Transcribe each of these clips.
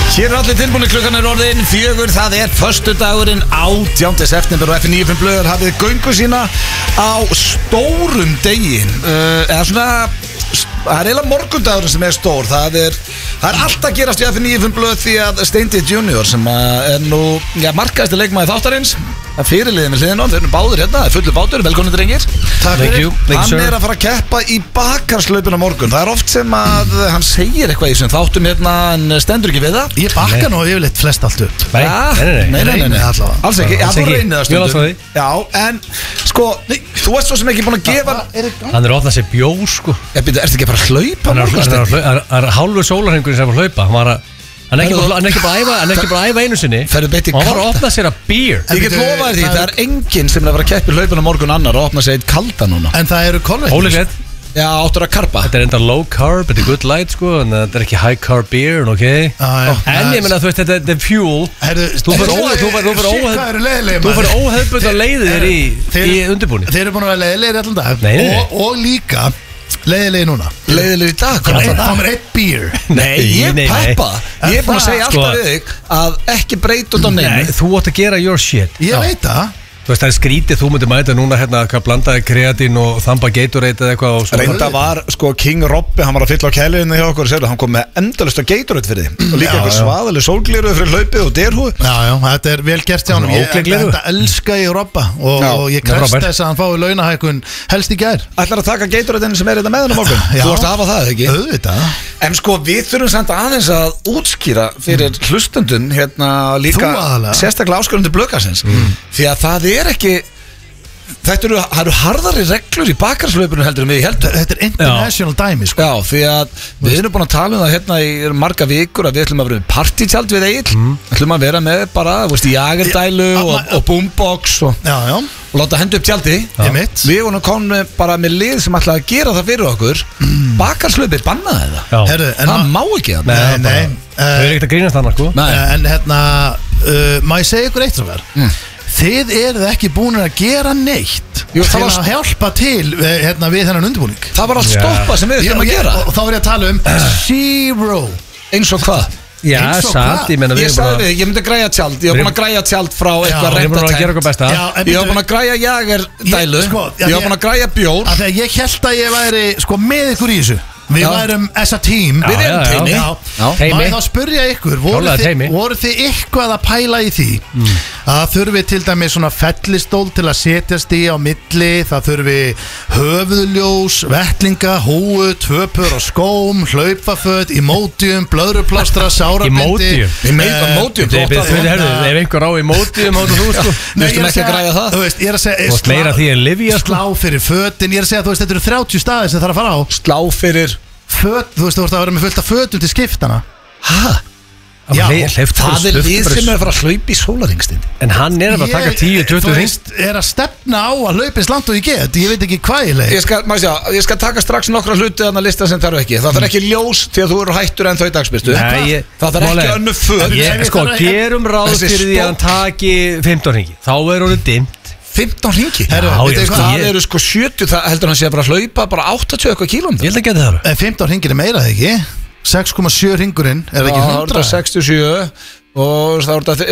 Hér allir tilbúinni, klukkan orðin 4. Það föstudagurinn 18. september og F95 Blöðar hafið göngu sína á stórum degin. Eða svona, það eiginlega morgundagurinn sem stór. Það allt að gerast í F95 Blöð því að Steindi Junior sem nú markaðasti leikmaður þáttarins, það fyrirliðið með hliðina, þeir báður hérna, það fullu bátur, velkomin drengir. Takk fyrir. Hann að fara að keppa í bakarslaupin á morgun. Það oft sem að hann segir eitthvað í þessum þáttum hérna en stendur ekki við það. Ég bakka nú yfirleitt flest allt upp. Nei, alls ekki, ég reynið það stundum. Já, en sko, þú ert svo sem ekki búin að gefa. Hann ofnað sér bjór sko. Ertu ekki bara að hlaupa morgun? Það hálfur sólarhringur sem að hlaupa. Hann ekki bara að æfa einu sinni. Og hann var að opna sér að beer. Ég get lofa því, það enginn sem er að fara að keppa í hlaupinu morgun annar og opna sér eitt kalda núna. En það eru kolvetni. Ólíklegt. Já, áttur að karpa. Þetta enda low carb, þetta good light sko. En þetta ekki high carb beer, ok. En ég menna þú veist, þetta fuel. Þú fyrir óhefbundna leiðir í undirbúning. Þeir eru búin að vera leiðilegir allan dag. Og líka leiðilegir núna. Leiðilegir í dag. Það kommer eitt beer. Nei, ég peppa. Ég er búin að segja alltaf við þig að ekki breyta út á neinu. Nei, þú átt að gera your shit. Ég veit það. Þú veist, það skrítið, þú myndir mæta núna hérna hvað blandaði kreatín og þamba Gatorade eða eitthvað og svo. Reynda var, sko, King Robby, hann var að fylla á kæliðinu hjá okkur og segja, hann kom með endalust á Gatorade fyrir því og líka eitthvað svaðaleg sólgliru fyrir hlaupið og derhúi. Já, þetta er vel gert hjá hann. Þetta elska ég Robba og ég krest þess að hann fái launahækkun helst í gær. Ætlar að taka Gatorade sem er þetta með hann á morgun? Þú varst að hafa það, ekki? Auðvitað. En sko, við þurfum samt aðeins að útskýra fyrir hlustendum hérna líka sérstaklega áskorundir blöðgarsins því að það er ekki það eru harðari reglur í bakarslaupinu heldur en við heldum. Þetta er international dæmi sko. Já, því að við erum búin að tala um það hérna í marga vikur að við ætlum að vera með partytjald við Egill, ætlum að vera með bara, þú veist, jagerdælu og boombox og láta hendu upp tjaldi. Við vorum komin bara með lið sem ætlaði að gera það fyrir okkur. Bakarslaupið bannaði það. Það má ekki það. Nei. Þau eru ekkert að grínast þannig sko. En hérna, má ég segja ykkur eitt svo verð? Þið eruð ekki búin að gera neitt til að hjálpa til við þennan undirbúning. Það var allt stoppa sem við þurfum að gera. Og þá var ég að tala um zero. Eins og hvað? Já, satt, ég sagði við, ég myndi græja tjald. Ég var búin að græja tjald frá eitthvað reyndatækt. Ég var búin að græja jagerdælu. Ég var búin að græja bjór. Ég held að ég væri með ykkur í þessu. Við værum as a team. Við erum teimi. Má ég þá spyrja ykkur, voru þið eitthvað að pæla í því að þurfi til dæmis svona fellistól til að setjast í á milli, það þurfi höfuðljós, vettlinga, hóu, tvöpur og skóm, hlaupaföt, Imodium, blöðruplastra, sárabindi. Imodium? Ef einhver á Imodium, áttu þú sko. Þú veistum ekki að græja það? Þú veist, ég er að segja, og sleira því en Livia slá fyrir fötin, ég er að segja, þú veist, þetta eru 30 staðir sem það er að fara á. Slá fyrir föt, þú veist, þú ert að vera með fullt af fötum til skiptana. Hæ? Já, það er við sem er að fara að hlaupa í sólarhingstinn. En hann er að taka 10-20 hringst. Er að stefna á að hlaupa eins langt og ég get. Ég veit ekki hvað ég leik. Ég skal taka strax nokkra hluti að lista sem þarf ekki. Það þarf ekki ljós til að þú eru hættur en þau dagsbyrstu. Það þarf ekki önnu föt. Sko, gerum ráð fyrir því að hann taki 15 hringi. Þá er hann dimmt. 15 hringi? Það eru sko 70, það heldur hann sé að bara hlaupa bara 80 eitthvað kílómetrar. Ég held að geta það. 15 hringir er meira, ekki? 6,7 hringurinn, er það ekki 100? Það er 67 og það er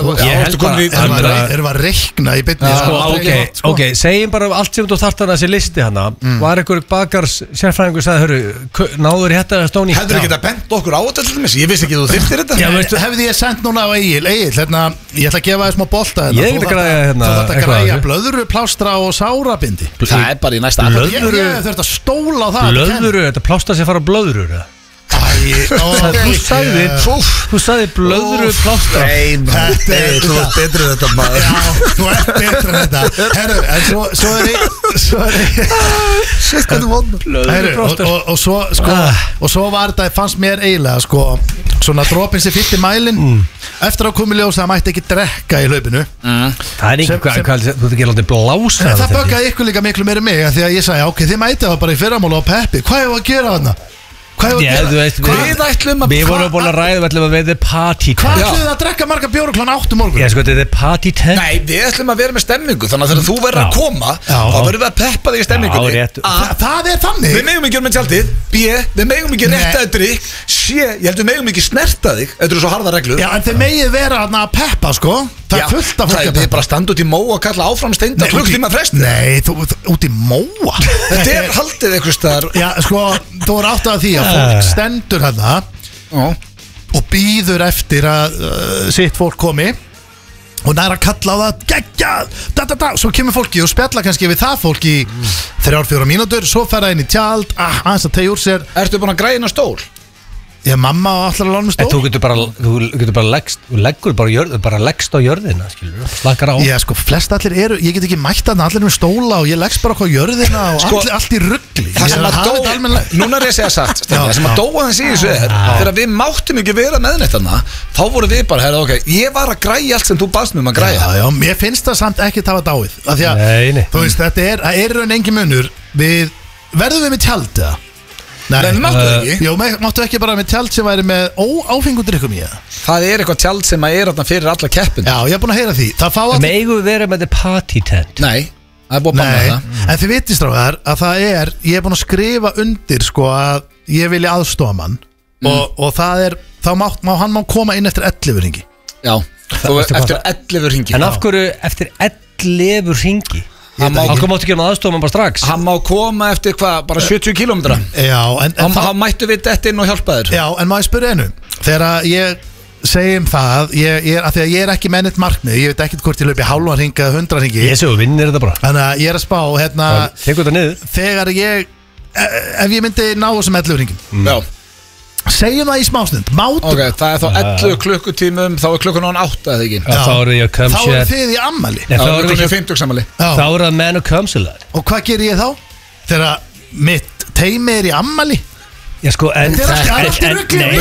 þetta, erum að reikna í beinni. Ok, segjum bara allt sem þú þarft að þessi listi hana. Var einhver bakars sérfræðingur sagði, hörru, náður þetta stóni? Hefur ekki þetta bent okkur á þetta til þess? Ég vissi ekki þú þyrftir þetta. Hefði ég sendt núna á Egil, ég ætla að gefa þér smá bolta. Ég get að græja þú þarft að græja blöðru, plástra og sárabindi. Það er bara í næsta Þú þurft að stóla á það. Blöðru, þetta plástra sem fara blöðrur. Þú sagði blöðru plástra. Þú ert betur en þetta maður. Já, þú ert betur en þetta. Herru, en svo er Shit, hvað þú vond. Blöðru plástra. Og svo var þetta, fannst mér eiginlega sko, svona dropin sem fyllti mælin. Eftir að komi ljós að það mætti ekki drekka í hlaupinu. Það er einhver, þú ert ekki látið blása. Það böggaði ykkur líka miklu meiri mig. Því að ég sagði, ok, þið mætti það bara í fyrramóla á Peppi. Hvað er það að gera þarna? Við ætlum Við vorum búin að ræða, við ætlum að vera party tent. Hvað ætlum við að drekka marga bjóra klán 8 morgun? Ég sko, þetta er party tent. Nei, við ætlum að vera með stemmingu. Þannig að þegar þú verður að koma, þá verðum við að peppa þig í stemmingunni. Það er þannig. Við megum ekki vera með tjaldið. B, við megum ekki rétta þig drikk. C, ég held við megum ekki snerta þig. Þetta eru svo harða reglur. Já, en þið megið vera að peppa, sko. Það er fullt af fólk að peppa. Við bara standa út í móa og kalla áfram steinda klukktíma fresti. Nei, þú út í móa. Þetta er haldið einhvers staðar. Já, sko, þú er átt að því að fólk stendur hérna og býður eftir að sitt fólk komi og næra að kalla á það geggjað, svo kemur fólki og spjalla kannski við það fólk í 3-4 mínútur, svo fer það inn í tjald aðeins að tegja úr sér. Ertu búin að græna stól? Já, mamma og allar að lána með stól. Þú getur bara leggur bara leggst á jörðina, skilur, slakar á. Já, sko, flest allir eru, ég get ekki mætt að allir með stóla og ég leggst bara á jörðina og sko, allt í ruggli. Það sem að dóa, núna er ég að segja satt, það sem að dóa þess í þessu þegar við máttum ekki vera með þetta, þá voru við bara, ok, ég var að græja allt sem þú baðst mér að græja. Já, mér finnst það samt ekki að hafa dáið. Af því að, þú veist, þetta er raun engin munur, verðum við með tjald eða? Nei, máttu ekki? Jó, máttu ekki bara með tjald sem væri með óáfengundrykkum í það? Það er eitthvað tjald sem er þarna fyrir alla keppin. Já, ég er búin að heyra því. Það eigum við verið með the party tent. Nei, það er búin að banna það. En þið vitist ráðar að það ég er búin að skrifa undir sko að ég vilja aðstofa mann og það er, hann má koma inn eftir 11 hringi. Já, eftir 11 hringi. En af hverju eftir 11 hringi? Hann mátti ekki aðstofa bara strax. Hann má koma eftir hvað, bara 70 kilometra. Já, en hann mættu við þetta inn og hjálpa þér. Já, en má ég spyrja einu. Þegar ég segjum það, af því að ég er ekki með neitt markmið, ég veit ekkert hvort ég laupi hálfa hring eða 100 hringi. Ég sé og vinnir þetta bara. Þannig að ég er að spá, tekur þetta niður. Þegar ef ég myndi ná þessum 11 hringin. Já. Segjum það í smásnind, mátum. Ok, það er þá 11 klukkutímum, þá er klukkan án 8 eða ekki. Þá eru ég að þá eru þið í ammali. Þá eru við 50-samali. Þá eru það menn og kömsular. Og hvað ger ég þá? Þegar mitt teimi er í ammali? Já sko, en þessi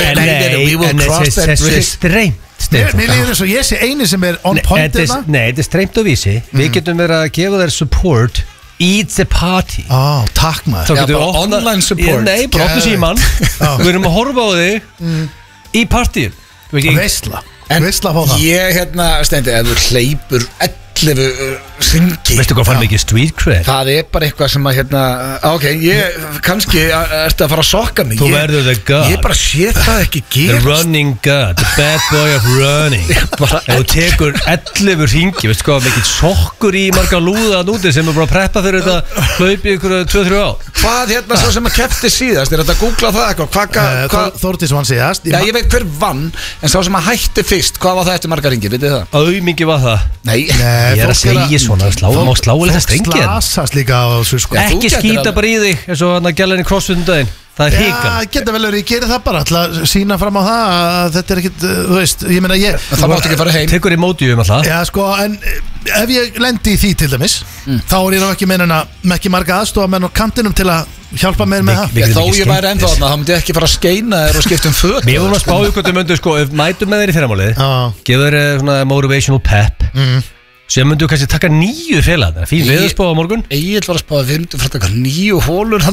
streimt. Mér líður þess að ég sé eini sem er on point. Nei, þetta er streimt og vísi. Við getum verið að gefa þér support. Eat the party. Takk maður. Já, bara online support. Nei, bara opna síman. Við erum að horfa á þig í partíum. Veistla. Veistla á það. Ég Steindi, ef þú hleypur 11 hringi. Veistu hvað fann mikið street cred? Það er bara eitthvað sem að ok, ég kannski ertu að fara að sokka mig. Þú verður the god. Ég bara sé það ekki gerast. The running god, the bad boy of running. Ef þú tekur 11 hringi, veistu hvað mikið sokkur í marga lúða núti sem er bara að preppa fyrir þetta hlaupi ykkur 2-3 ár. Hvað svo sem að keppti síðast? Er þetta að googla það eitthvað? Þórdís vann síðast. Já, ég veit hver vann, en sá sem að hætti fyrst, hvað var það eftir marga hringi, vitið það? Aumingi var það. Nei, ég er að segja svona, má slálega það strengi. Fólk slasast líka á þessu sko. Ekki skýta bara í þig, eins og hann að gæla henni crossfitundaginn. Það er híka. Já, geta vel verið, ég gerir það bara til að sína fram á það að þetta er ekkit, þú veist, ég meina ég. Það mátt ekki fara heim. Tekur í móti alltaf. Já, sko, en ef ég lendi í því til dæmis, þá er ég ná ekki með ekki marga aðstofa á kantinum til að hjálpa mér með það. Þó ég væri ennþá þarna, þá myndi ég ekki fara að skeina þér og skipta föt. Mér vorum að spá ykkur til myndu, sko, ef mætum með þér í fyrramálið, gefa þér svona motivational pep. Sem myndu kannski taka 9 félag. Fín veðurspá á morgun. Egil var að spá að við myndum frá að taka 9 hólur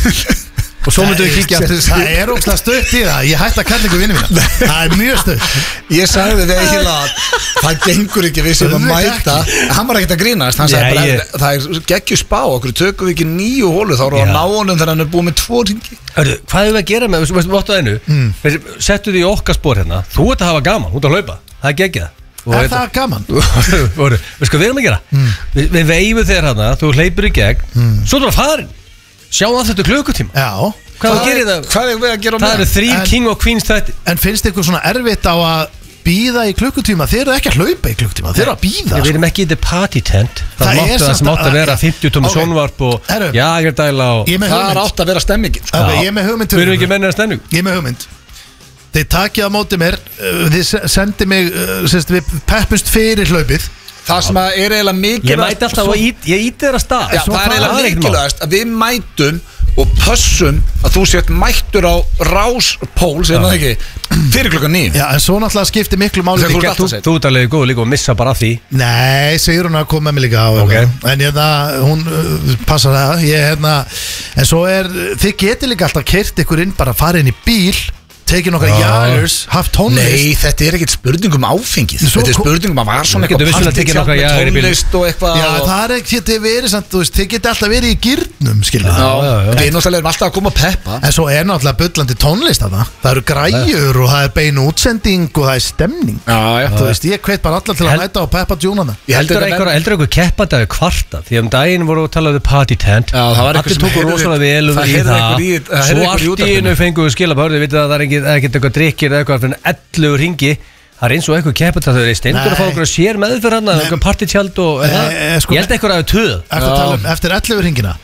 og svo myndum við kíkja aftur. Það er ógslag stutt í það. Ég hætti að kalla ykkur vinni mína. Það er mjög stutt. Ég sagði við Egil að það gengur ekki við sem að mæta. Hann var ekkert að grínast. Hann sagði bara, það er geggjur spá. Okkur tökum við ekki 9 hólur. Þá erum við að ná honum þegar hann er búið með 2 hringi. Hvað erum við að gera með, við áttu að einu. Settu því okkar spór hérna. Þú ert að hafa gaman, þú ert að hlaupa. Það er geggjað. Er það gaman? Við sko, við erum að gera. Við veifum þér hérna, þú hleypur í gegn. Svo er það farin. Sjáum að þetta klukkutíma. Já. Hvað gerir það? Hvað er við að gera á það? Það eru 3 king og queens þætti. En finnst ykkur svona erfitt á að býða í klukkutíma? Þeir eru ekki að hlaupa í klukkutíma, þeir eru að býða. Við erum ekki í the party tent. Það sem átt að vera 50 tómi sjónvarp og jagardæla og það átt að vera stemming. Ég er með hugmynd. Við erum ekki mennir að stemming. Ég er með hugmynd. Þeir takja á móti mér, þið sendi mig, við peppumst fyrir hlaupið. Það sem er eiginlega mikilvægt. Ég mæti alltaf og ég íti þér að stað. Já, það er eiginlega mikilvægt að við mætum og pössum að þú sért mættur á ráspól sem það ekki fyrir klukkan 9. Já, en svo náttúrulega skiptir miklu máli. Þú ert alveg góð líka og missa bara því. Nei, segir hún að koma með mig líka á en hún passar það en svo þið getur líka alltaf keyrt ykkur inn, bara farið inn í bíl, tekið nokkra jagers, haft tónlist. Nei, þetta ekkert spurning áfengið. Þetta spurning að var svona eitthvað partítjálf með tónlist og eitthvað. Já, það ekki verið samt, þið geti alltaf verið í gírnum, skilur. Við náttúrulega alltaf að koma að peppa. En svo náttúrulega bullandi tónlist að það eru græjur og það beinu útsending og það stemning. Þú veist, ég hvet bara allar til að mæta og peppa djúnana. Heldur einhver keppandi að kvarta, því daginn voru að tala um party tent. Allir tóku rosalega vel í það. Svo allt í einu fengu skilabörðu, vitið að það ekkert eitthvað drikkir eða eitthvað fyrir 11 ringi. Það er eins og eitthvað kepput að þau eru stendur að fá okkur að sér meðferð hann eitthvað partítjald og ég held eitthvað að töða eftir 11 ringina.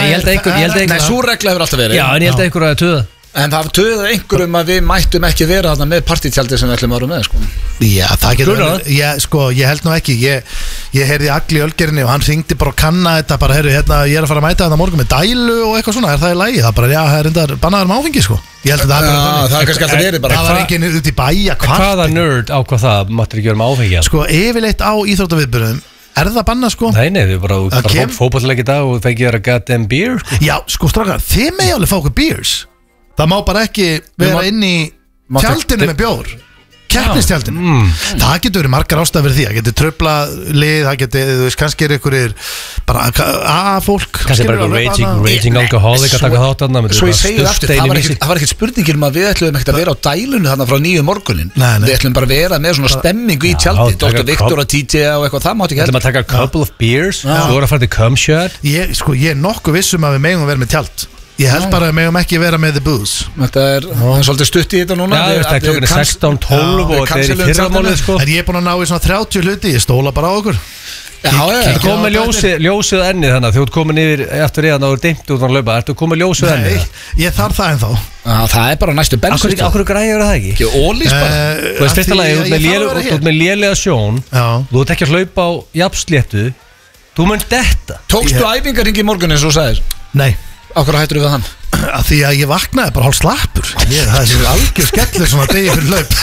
Nei, svo regla hefur alltaf verið. Já, en ég held eitthvað að töða. En það töða einhverjum að við mættum ekki vera þarna með partítjaldi sem við ætlum að vera með, sko. Já, það getur ég held nú ekki. Ég heyrði Agli Ölgerinni og hann ringdi bara og kanna þetta bara, ég er að fara að mæta þetta morgun með dælu og eitthvað svona, það í lagi? Það bara, það reyndar bannaður með áfengi, sko. Ég held að það er kannski alltaf verið bara. Það var enginn út í bæja kvart. Hvaða nörd ákvað það, máttur ekki vera með áfengi? Sko, yfirleitt á íþróttaviðburðum það bannað, sko? Nei, þið bara fótbolleiki dag og fengið þér að goddamn beer. Já, sko, strákar, þið megi alveg fá okkur beers. Það má bara ekki vera inn í tjaldinu með bjór, keppnistjaldinu. Það getur verið margar ástæður fyrir því. Það getur tröfla lið, það getur, þú veist, kannski einhverjir bara A-fólk, kannski bara raging alcoholic að taka þátt þarna. Svo ég segi það aftur, það var ekkert spurningir að við ætlum ekkert að vera á dælunu þarna frá 9 morgunin. Við ætlum bara að vera með svona stemmingu í tjaldi. Dr. Viktor og TJ og eitthvað, það mátt ekki heldur. Ætlum að taka a couple of beers, þú voru að fara til cum shot. Ég nokkuð vissum að við megum að vera með tjald. Ég held bara að megum ekki vera með the booze. Þetta er svolítið stutt í þetta núna. Já, það er klokkan 16:12 og þetta er í fyrramálið, sko. En ég er búin að ná í svona 30 hluti, ég stóla bara á okkur. Þú kom með ljósið ennið þannig, þú ert komin yfir eftir ég og er dimmt út á laupa, ertu komin með ljósið ennið? Nei, ég þarf það ennþá. Það er bara næstu bensin. Akkur græður það ekki? Ekki ólís bara. Þú veist, fyrsta lagi, þú ert með lélega sjón, þú ert ekki að hlaupa á jafnsléttu, þú mun detta. Tókstu æfingarhring í morgun eins og sagðir? Nei. Akkur hættur við hann? Því að ég vaknaði bara hálf slappur. Það er sem algjör skellur svona degi fyrir hlaup.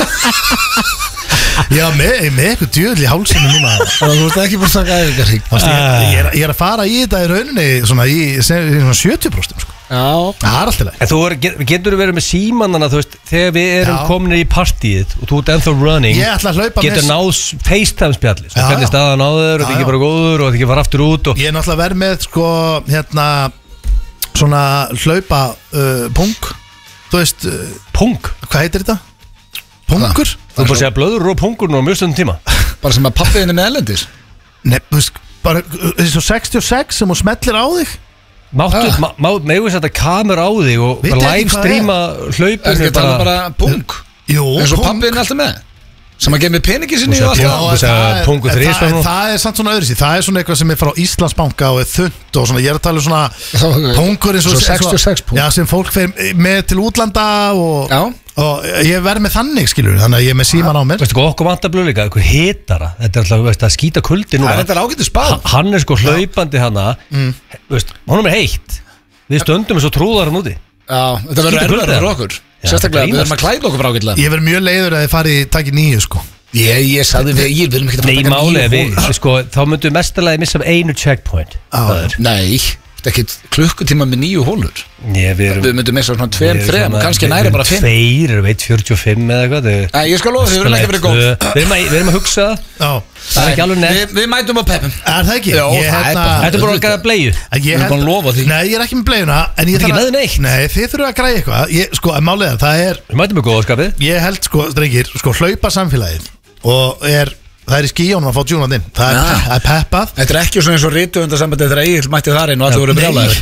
Já, með eitthvað djöðl í hálsinu núna. Þú ert ekki búin að taka æfingarhring. Ég er að fara í þetta í rauninni svona í 70%, sko. Já. Það er alltaf leið. En þú getur verið með símannana, þú veist, þegar við erum komin í partíið og þú ert ennþá running. Ég ætla að hlaupa getur náð FaceTime spjalli. Svo hvernig staðan á þér og þetta ekki bara góður og þetta ekki fara aftur út. Ég er náttúrulega verið með, sko, svona hlaupa pung. Þú veist pung? Hvað heitir þetta? Pungur? Þú búið að segja blöður og pungur nú á mjög stundum tíma. Bara sem að pappiðin er með ellendis. Nei, þú veist, bara þessu 66 sem hún smellir á þig. Megum við setja kamer á þig og live streama hlaupinu. Er þetta bara pung? Jú, eins og pappiðin er alltaf með. Sem að gefa mig peningi sinni og alltaf. Það er samt svona öðru síð. Það er svona eitthvað sem er frá Íslandsbanka og er þund og svona, ég er að tala um svona pungur eins og 66 pung. Já, sem fólk fer með til útlanda og ég verð með þannig, skilur, þannig að ég er með síman á mér. Veistu hvað okkur vantar blöð líka, eitthvað hitara. Þetta er alltaf að skýta kuldi núna. Þetta er ágætið spáð. Hann er sko hlaupandi hana, honum er heitt. Við stöndum eins og trúðar hann úti. Já, þetta verður erfiðara fyrir okkur. Sérstaklega, við verðum að klæða okkur frá ágætlega. Ég verð mjög leiður að þið farið í takki 9, sko. Ég sagði við verðum ekki að fara að taka 9 sko, þá myndum við mestalagi missa af einu checkpoint. Nei, þetta er ekki klukkutíma með 9 hólur. Við myndum missa svona 2-3, kannski næri bara 5. 2, 1,45 eða eitthvað. Ég skal lofa því, við verðum ekki að vera góð. Við erum að hugsa það er ekki alveg nefn. Við mætum á peppum. Er það ekki? Þetta er bara að græða bleiu. Við erum bara að lofa því. Nei, ég er ekki með bleiuna. Þetta er ekki með neitt. Nei, þið þurfum að græða eitthvað. Sko, málega, það er við mætum með góðskapið. Ég held, sko, drengir, sko, hlaupa samfélagið og það er í skíjónum að fá djúnað inn. Það er peppað. Þetta er ekki svona eins og rithöfundasambandið þegar Egill mætti þar inn og allir voru brjálæðir.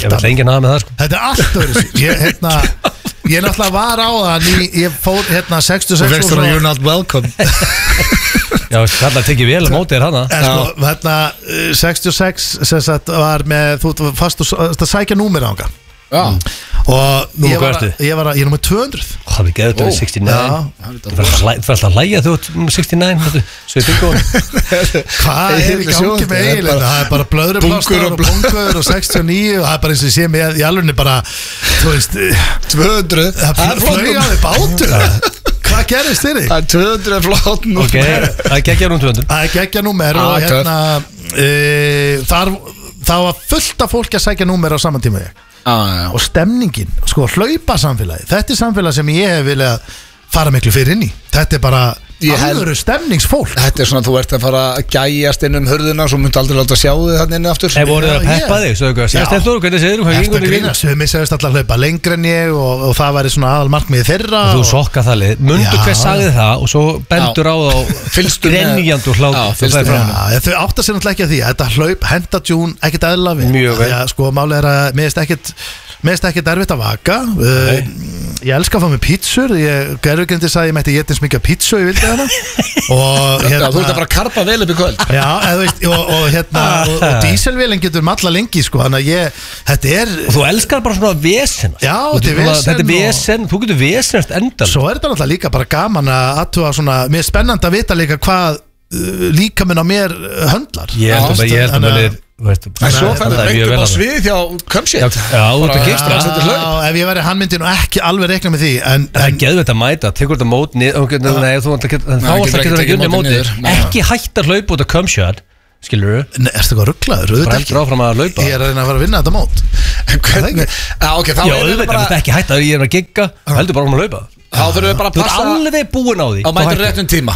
Ég náttúrulega var á það. Ég fór 66 og svona you're not welcome. Já, það tekið vel á mótið hana. 66 sem sagt var með, þú fast að sækja númer á hana. Og ég er nummer 200. Það er geðut að 69. Þú fyrir alltaf að lægja þú 69. Svo ég byggur Hvað er í gangi með eiginlega? Það er bara blöðruplástur og bungur og 69 og það er bara eins og ég sé með í alvegni bara, þú veist 200. Það flög á því bátur. Hvað gerist þér í? 200 er flott númer. Það er geggja númer 200. Það er geggja númer og hérna það var fullt af fólki að sækja númer á saman tíma ég. Og stemningin, sko, hlaupa samfélagi. Þetta er samfélag sem ég hef viljað fara miklu fyrir inn í. Þetta er bara alvöru stemningsfólk. Þetta er svona að þú ert að fara að gæjast inn hurðina svo myndu aldrei láta að sjá þig þannig inni aftur. Þeir voru að peppa þig, svo eitthvað. Sérst eftir hvernig segir þú hvað gengur í lína? Sumir segist alltaf að hlaupa lengri en ég og það væri svona aðal markmiði þeirra. Og þú sokka það lið. Mundu hver sagði það og svo bendur á þá grenjandi og hlátt. Þau átta sér náttúrulega ekki að því. Þetta hlaup henda June ekkert eðla við. Mjög vel. Sko, málið er að mér finnst ekkert erfitt að vaka. Ég elska að fá mig pítsur. Gerðugreindi sagði ég mætti geta smikið pítsu í vildi hana. Og hérna þú ert að fara að karpa vel upp í kvöld. Já, og díselvélin getur malla lengi, sko. Þannig að þetta er. Og þú elskar bara svona vesen. Já, þetta er vesen. Þú getur vesenast endan. Svo er þetta náttúrulega líka bara gaman að athuga svona. Mér er spennandi að vita líka hvað líkaminn á mér höndlar. Ég held að En svo færðu reyndum á svið hjá Cumshit. Já, út að gistra. Ef ég væri hann myndi nú ekki alveg reikna með því. Það er geðveitt að mæta, tekur þetta mót niður. Nei, þá alltaf getur ekki unni mótið. Ekki hægt að hlaupa út af Cumshit. Skilur þú? Nei, erstu eitthvað rugglaður? Bara heldur áfram að hlaupa. Ég er að reyna að fara að vinna þetta mót. Þetta er ekki hægt að ég er að gigga. Heldur bara áfram að hlaupa. Þá þurfum við bara að passa. Þú ert alveg búin á því. Á mætur réttum tíma.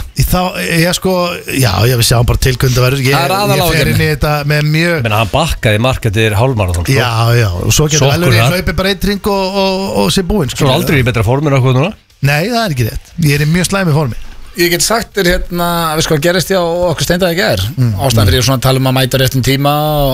Ég við sjáum bara tilkundaverður. Ég fer inn í þetta með mjög. Menna hann bakkaði markaðir hálfmarathon. Já, og svo getur vel verið hlaupi bara einn ring og sé búinn. Svo aldrei í betra formin okkur núna? Nei, það er ekki rétt. Ég er í mjög slæmi formi. Ég get sagt þér hérna, við sko að gerist ég á okkur Steindaði gær. Ástæðan fyrir ég svona að tala um að mæta réttum tíma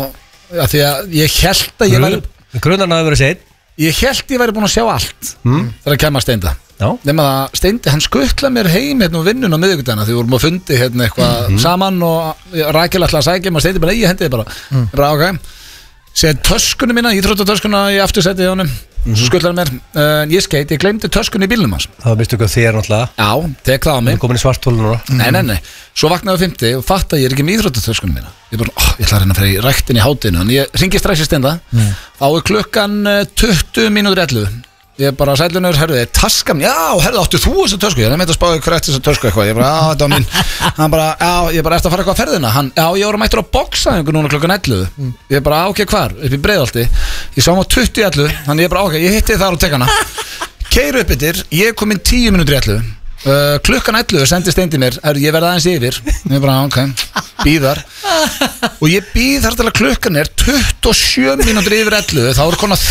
því að ég held að ég væri Grunarna að vera seitt. Ég held ég væri búin að sjá allt þegar að kemur Steinda. Nefn að Steindi, hann skuttla mér heim hérna og vinnun á miðvikudagana því við vorum að fundi hérna eitthvað saman og Rakel ætlaði að sækja mig og Steindi bara, ég hendi þið bara ok, segði töskunni mína, íþróttatöskuna í aftursæti hjá honum, svo skuttlaði mér ég gleymdi töskunni í bílnum hans. Það mistu eitthvað þér náttúrulega. Já, tek það á mig. Komin í svarthólu núna. Nei, svo vaknaði á 50 og fatt að ég er ekki með íþróttatöskunni mína. Ég bara, ég ætla að reyna að fara í ræktin í hátinu, en ég ringi strax í Steinda. Þá er klukkan 20 mínútur 11. Ég bara sælunur, herðu, taskan, já, herðu, áttu þú þessa tösku? Ég meit að spáði hver eftir þessa tösku eitthvað. Ég bara, þetta var mín. Hann bara, ég bara eftir að fara eitthvað á ferðina. Hann, ég voru mættur á boksaðingu núna klukkan 11. Ég bara, ok, hvar? Upp í Breiðholti. Ég sá hann á 20:11. Þannig ég bara, ok, ég hitti þar og tek hana. Keyri upp yfir, ég kom inn 10 mínútur 11. Klukkan 11 sendi Steindi mér, ég verði aðeins yfir. Ég bara, ok, bíðar. Og ég bíð þar til að klukkan er 27 mínútur yfir 11. Þá eru konar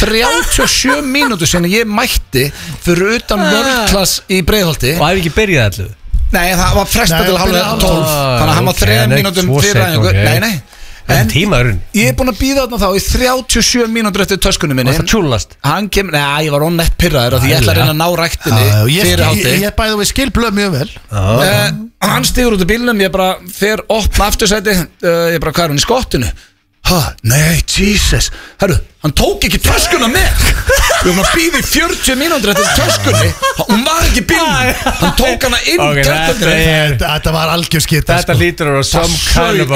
37 mínútur sinni ég mætti fyrir utan vörklass í Breiðholti. Og hef ekki byrjað 11? Nei, það var frestað til halv 12. Þannig að hann var 3 mínútum fyrir aðeins. Nei En ég er búin að býða þarna þá í 37 mínútur eftir töskunni minni. Og það tjúlast? Hann kemur, ég var ónett pirraður því ég ætla að reyna að ná ræktinni fyrir hátti. Ég bæði við skilblöð mjög vel. Hann stigur út úr bílnum, ég bara fer opna aftursæti, ég bara, hvað er hann í skottinu? Nei, Jesus. Herru, hann tók ekki töskuna með. Við vorum að býða í 40 mínútur eftir töskunni. Hún var ekki í bílnum. Hann tók hana inn. Þetta var algjörskitt. Þetta lítur að vera some kind of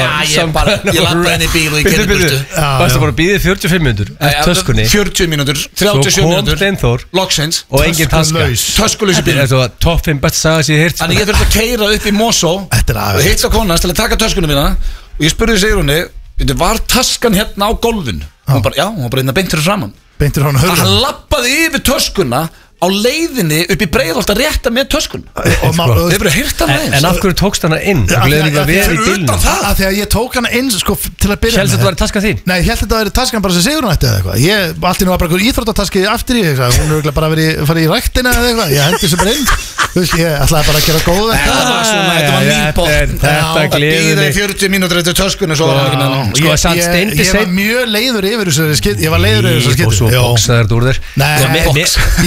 Ég lappaði henni í bíl og ég gerði burtu. Varstu bara að býða í 45 mínútur eftir töskunni? 40 mínútur, 37 mínútur. Svo kom Steinþór loksins. Og engin taska. Töskulös í bílnum. Þetta er top 5 best saga sem ég heyrt. Þannig ég þurfti að keyra upp í Mosó og hitta konans til að taka töskunni mína. Og ég spurði Sigrúni, var taskan hérna á gólfinu? Hún bara, hún var bara hérna beint fyrir framan. Beint fyrir hann Hann lappaði yfir töskuna á leiðinni upp í Breiðholt að rétta með töskun. Þið bara hýrt hana eins. En af hverju tókst hana inn? Fyrir utan það. Þegar ég tók hana inn sko til að byrja. Hélst þetta væri taskan þín? Nei, ég held þetta væri taskan bara sem Sigrún ætti eða eitthvað. Ég allt í nú var bara einhver íþróttataski aftur í eitthvað. Hún er bara farið í ræktina eða eitthvað. Ég hendi þessu bara inn. Þú veist, ég ætlaði bara að gera góð Þetta var mín bótt. Þetta gleður mig. 40 mínútur eftir töskunni svo var ekki með Sko, samt Steindi Ég var mjög leiður yfir þessu skit. Ég var leiður yfir þessu skit. Og svo boksaður þú úr þér. Nei, ég hugsaði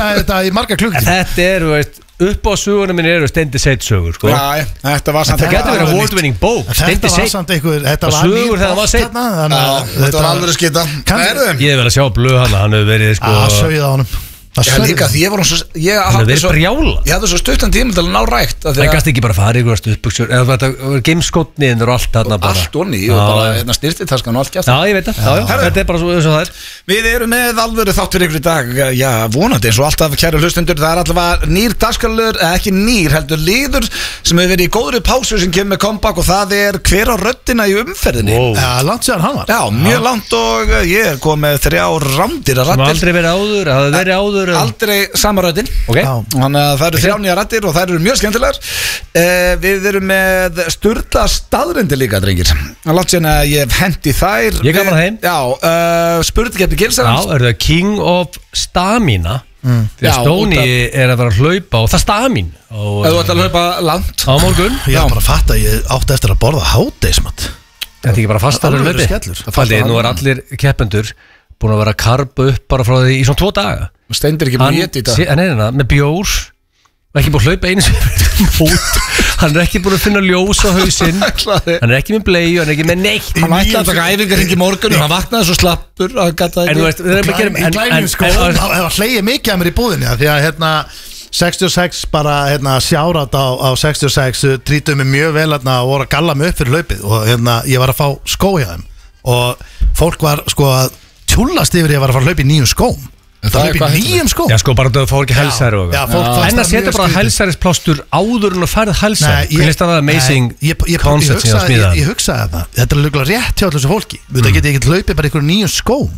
þetta í marga klukkutíma. Þetta er, veist, upp á sögunum minn eru Steindi Seid sögur, sko. Já, þetta var samt. Það getur verið award-winning bók. Steindi Seid. Þetta var sögur þegar það var Seid. Þetta var alveg skita. Ég hef verið að sjá blöð hann hefur verið, sko. Sögð á honum. Já, líka því ég hafði svo stuttan tíma til að ná rækt. Það gæst ekki bara farið ykkur stuðbuxur eða þetta var gameskotniðin og allt þarna bara. Allt onni og bara styrtitaskan og allt gæst. Já, ég veit það. Þetta er bara svo það er. Við erum með alvöru þátt fyrir ykkur í dag. Já, vonandi eins og alltaf kæru hlustundur. Það er allavega nýr dagskrárliður, ekki nýr heldur liður sem hefur verið í góðri pásu sem kemur með comeback og það er hver á röddina í umferðinni. Já, langt séðan hann var. Já, mjög langt og ég er komið með 3 rándýra raddir. Aldrei samaröðin. Þannig að það eru 3 nýjar raddir og það eru mjög skemmtilegar. Við erum með sturla staðreyndir líka, drengir. Látt sérna að ég hef hendi þær. Ég gaf hana heim. Já, spurningakeppni Gilsarans. Já, er það King of Stamina. Því að Stóni er að vera að hlaupa og það stamin. Þú ætti að hlaupa langt á morgun. Ég er bara að fatta að ég átti eftir að borða hádeismat. Þetta er ekki bara fastar að hlaupi. Nú er allir keppendur búin að vera að karba upp bara frá því í svona 2 daga. Steindir ekki búin að geta í dag. Nei, með bjór. Ekki búin að hlaupa einu sem mót. Hann er ekki búin að finna ljós á hausinn. Hann er ekki með bleiu, hann er ekki með neitt. Hann ætlaði að taka æfingar hringi morgun og hann vaknaði svo slappur. En þú veist, í glænum skóðum það var hlegið mikið að mér í búðinni því að 66 bara sjárat á 66 trýtuðu mig mjög vel og voru að galla mig upp fyrir hlaupið og ég var að fá skó hjá þeim og fólk var sko að tjúllast yfir ég var að fara að hlaupa í nýjum skóm. Það er eitthvað nýjum skóm. Já, sko, bara þú fór ekki hælsæri og en að setja bara hælsærisplástur áður en að færð hælsæri. Hvernig finnst það amazing concept sem það smíðaði? Ég hugsaði það. Þetta er líka rétt hjá þessu fólki. Þetta geti ekki hlaupið bara einhverjum nýjum skóm.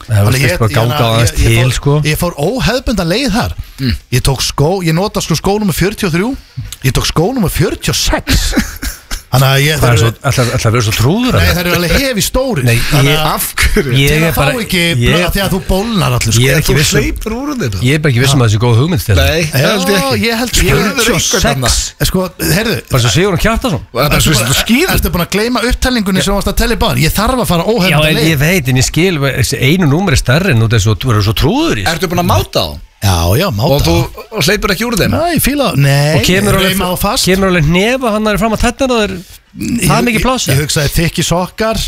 Ég fór óhefðbundan leið þar. Ég tók skó, ég nota skó nummer 43. Ég tók skó nummer 46. Þannig að ég Það verður svo trúður. Nei, það eru alveg hefi stóri. Nei, af hverju? Til að fá ekki blöða því að þú bólnar allir. Ég er ekki vissum Ég er bara ekki vissum að þessi góð hugmynd til það. Nei, ég held ekki 46. Sko, heyrðu bara svo Sigurður Kjartason. Ertu búin að gleyma upptalningunni sem varst að tella í báðan? Ég þarf að fara óhefndan leið. Já, ég veit, en ég skil einu númer er stærri en þú verður svo trúður í. Ertu búin að máta á? Já, máta. Og þú hleypur ekki úr þeim? Nei, fíla, nei. Og kemur alveg nefa hann er fram að þetta og það er mikið pláss. Ég hugsaði þykki sokkar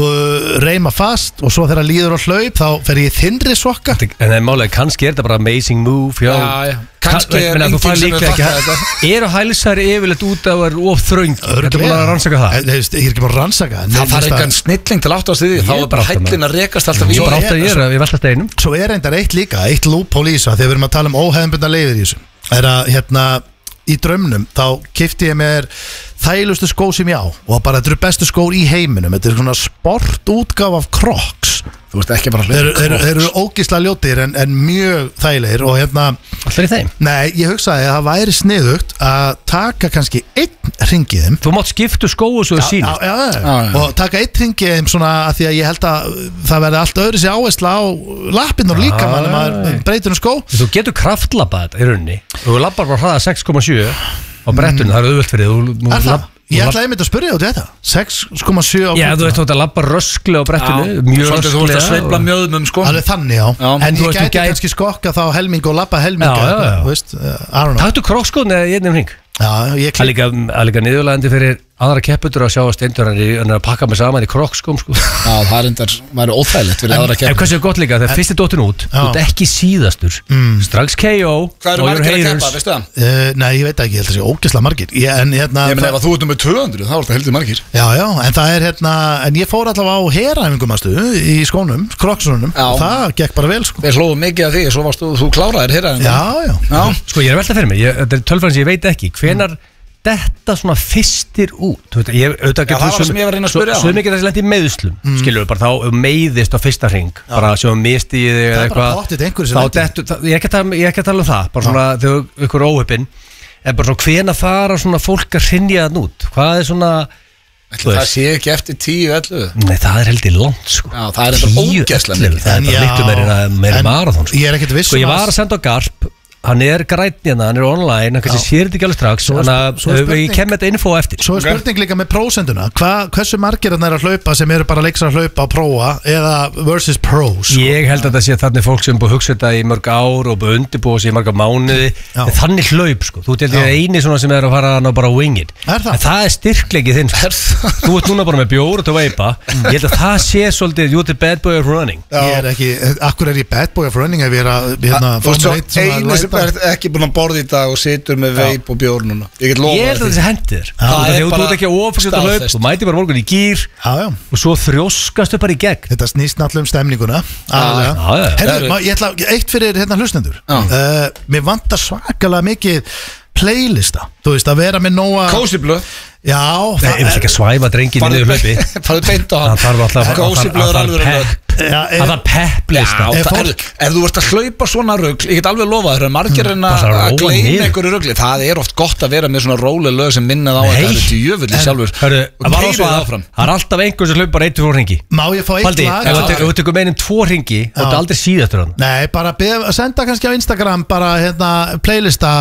og reyma fast og svo þegar líður á hlaup þá fer ég þynnri sokka. En það er málega, kannski er þetta bara amazing move. Já, kannski er enginn sem er fattað þetta. Eru hælsæri yfirleitt út af að vera of þröng? Þetta er búin að rannsaka það? Ég er ekki búin að rannsaka það. Það engan snilling til átt á stiði. Þá er bara hællin að rekast alltaf í. Ég veltast einum. Svo er reyndar eitt líka, eitt loophole í þessu þegar við erum að tala um óhefðbundna leiðir í þessu. Er að í draumnum þá keypti ég mér þægilegustu skó sem ég á og bara þetta eru bestu skór í heiminum. Þetta er svona sportútgáf af Crocs. Þú veist ekki bara Þeir eru ógeðslega ljótir en mjög þægilegir og Allir í þeim? Nei, ég hugsaði að það væri sniðugt að taka kannski 1 hring í þeim. Þú mátt skiptu skóu svo sínist. Já. Og taka 1 hring í þeim svona að því að ég held að það verði allt öðru sér áhersla á lappirnar líka mann maður breytur skó. Þú getur kraftlabbað þetta í rauninni. Þú labbar bara hraða 6,7 á brettunum, það er auðvöld fyrir þú. Ég ætlaði einmitt að spyrja út þetta 6,7 á Já, þú veist þú ætti að labba röskli á brettinu. Mjög röskli. Þú veist að sveifla mjöðumum sko. Alveg þannig, já. En ég gæti kannski skokka þá helming og labba helminga. Taktu krokkskóðin eða í einum hring. Já, ég Það er líka niðurlægandi fyrir aðra kepputur að sjá að Steindur hann er að pakka mig saman í krokkskóm sko. Já, það er óþægilegt fyrir aðra kepputur. En hvað séu gott líka, þegar fyrst er dóttin út þú ert ekki síðastur. Strax KO. Hvað eru margir að keppa, veistu það? Nei, ég veit ekki, ég held að það sé ógeðslega margir. Ég menn ef þú ert með 200, þá er það heldur margir. Já, en það er en ég fór allavega á heræfingum í skónum, krokksunum og það gekk bara vel sko. Við hlóðum mikið af því, svo varst þú kláraðir heræfingum. Já. Sko ég er veltað fyrir mig, þetta er tölfræðin sem ég veit ekki. Hvenær þetta svona fyrstir út? Það var það sem ég var að reyna að spyrja á. Svo mikið þessi lent í meiðslum skilur við bara þá meiðist á fyrsta hring bara sem misti í þig eða eitthvað. Ég er ekki að tala um það bara svona þegar ykkur óheppin en bara svona hvena fara svona fólk að hrynja þann út? Hvað er svona Það sé ekki eftir 10-11? Nei, það er heldur langt sko. Já, það er þetta ógeðslega mikið. Það er bara miklu meira marathon sko. Ég er ekkert viss Ég var að senda á Garp hann grænn hann online, hann kannski sér þetta ekki alveg strax þannig að ég kem þetta info eftir. Svo spurning líka með prósenduna, hversu margir að hlaupa sem eru bara leiksar að hlaupa og prófa eða versus pros? Ég held að það sé þannig fólk sem búið að hugsa þetta í mörg ár og búið að undirbúa sig í marga mánuði, en þannig hlaup sko, þú ert eini svona sem að fara að bara wingin, en það styrklegi þinn, þú ert núna bara með bjór og veipa, ég held að það sé svolítið, you're the bad boy of running. Ég ekki, akkur ég bad boy of running ef ég eini sem ekki búin að borða í dag og situr með veip og bjór núna. Ég held að þessi hendir þú ert ekki að ofursetja hlaup, þú mæti bara morgun í gýr og svo þrjóskastu bara í gegn. Þetta snýst náttúrulega stemninguna. Ég ætla eitt fyrir hlustendur. Mér vantar svakalega mikið playlista, þú veist, að vera með nóga Kósiblöð. Já, það er ekki að svæfa drengin í niður hlaupi. Farðu beint á hann. Kósiblöð alveg lög. Það var pepplista. Ef þú ert að hlaupa svona rugl, ég get alveg lofað þér, margir en að gleyma einhverju rugli. Það er oft gott að vera með svona róleg lög sem minnað á að það eru til jöfulli sjálfur og keyrið áfram. Það er alltaf einhver sem hlaupar 1-2 hringi. Má ég fá eitt lag? Ef þú tekur meinin 2 hringi og þetta aldrei síðastur hann. Nei, bara senda kannski á Instagram bara playlista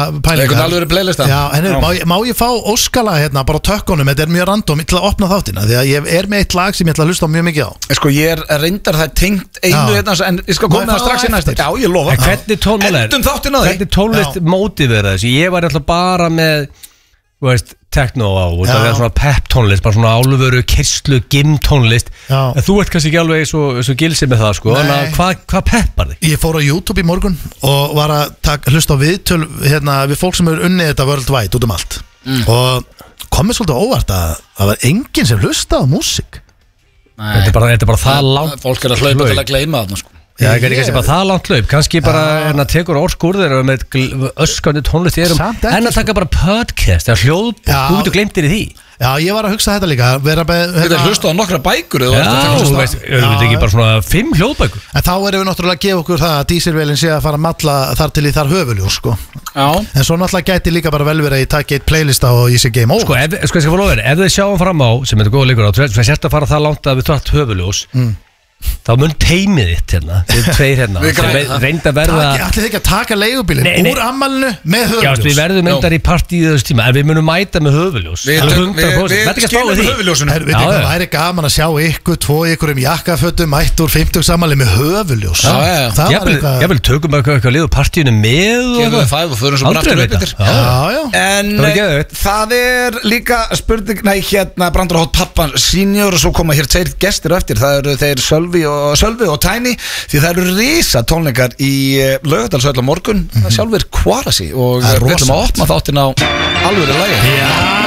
Má ég fá óskala bara tökkunum, þetta mjög random til að opna þáttina, því að ég með eitt lag sem ég ætla að hlusta á mjög mikið á. Sko, ég reyndar það tengt einu en ég skal koma það strax í næsta. Já, ég lofa. Hvernig tónlist mótivera þessu? Ég var alltaf bara með techno á, það er svona pep tónlist, bara svona álveru, kyrslu, gym tónlist, en þú ert kannski ekki alveg svo gilsið með það sko, hvað peppar þig? Ég fór á YouTube í morgun og var að hlusta á viðtöl við fólk sem eru unnið þetta worldwide út allt og komið svolítið óvart að það var enginn sem hlusta á músík. Þetta er bara það langt. Fólk að hlaupa til að gleyma þarna sko. Já, það er kannski bara það langt hlaup, kannski bara tekur orðskurðir með öskandi tónlist en að taka bara podcast eða hljóðbók, þú getur glemt þér í því. Já, ég var að hugsa þetta líka. Þetta hlusta á nokkra bækur. Já, þú veist, erum við ekki bara svona 5 hljóðbækur? En þá erum við náttúrulega að gefa okkur það að dísilvélinn sé að fara að matla þar til í þar höfuljós sko. Já. En svo náttúrulega gæti líka bara vel verið að ég taki eitt playlista og ég sé game over. Sko, ég skal fá lofið, ef þið sjáum fram á, sem þetta góða líkur á, þú sérst að fara það langt að við tvært höfuljós, þá mun teimið þitt við 2 reynda að verða Ætlið ekki að taka leigubílinn úr ammælinu með höfuljós. Já, við verðum myndar í partíu þessu tíma, en við munum mæta með höfuljós. Við skilum höfuljósunu. Það væri gaman að sjá ykkur 2 jakkafötum mætt úr 50 sammæli með höfuljós. Ég vil tökum eitthvað lið úr partíunu með aldrei veita. En það er líka spurning, Brandur Hótt Pappan senior og svo koma hér 2 gestir eftir, það eru þeir Sölvi og Tiny, því það eru risa tónleikar í Laugardalshöll á morgun, sjálfur Kvarasi og við ætlum að opna þáttin á alvöru lagi.